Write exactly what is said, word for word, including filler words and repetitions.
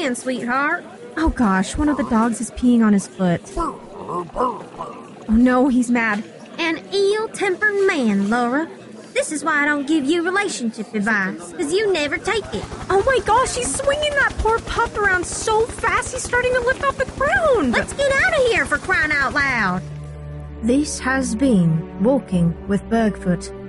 again, sweetheart. Oh gosh, one of the dogs is peeing on his foot. Oh no, he's mad. An ill-tempered man, Laura. This is why I don't give you relationship advice, because you never take it. Oh my gosh, he's swinging that poor pup around so fast he's starting to lift off the ground. Let's get out of here, for crying out loud. This has been Walking with Bergfoot.